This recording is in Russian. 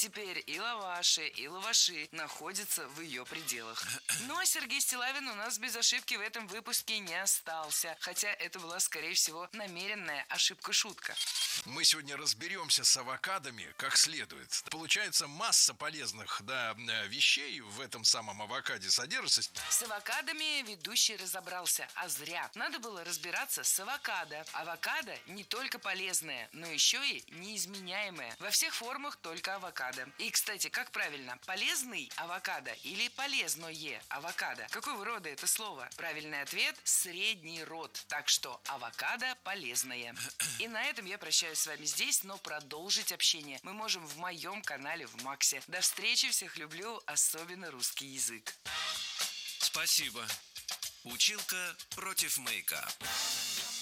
теперь и лаваши, и лаваши находятся в ее пределах. Но Сергей Стиллавин у нас без ошибки в этом выпуске не остался. Хотя это была, скорее всего, намеренная ошибка-шутка. Мы сегодня разберемся с авокадами как следует. Получается, масса полезных вещей в этом самом авокаде содержится. С авокадами ведущий разобрался, а зря. Надо было разбираться с авокадо. Авокадо не только полезное, но еще и неизменяемое. Во всех формах только авокадо. И, кстати, как правильно, полезный авокадо или полезное авокадо? Какого рода это слово? Правильный ответ – средний род. Так что авокадо полезное. И на этом я прощаюсь с вами здесь, но продолжить общение мы можем в моем канале в Максе. До встречи, всех люблю, особенно русский язык. Спасибо. Училка против маяка.